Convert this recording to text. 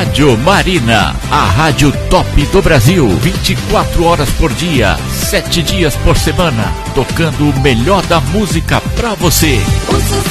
Rádio Marina, a rádio top do Brasil, 24 horas por dia, 7 dias por semana, tocando o melhor da música pra você.